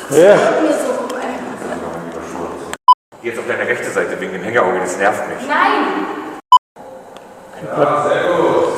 Ja. Mir so rum, ey. Geh jetzt auf deine rechte Seite wegen dem Hängerauge, das nervt mich. Nein! Ja, sehr gut.